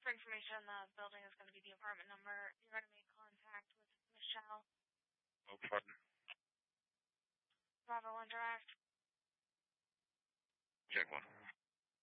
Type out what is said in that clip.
For information, the building is going to be the apartment number. You're going to make contact with Michelle. Oh, pardon? Bravo 1 direct. Check 1.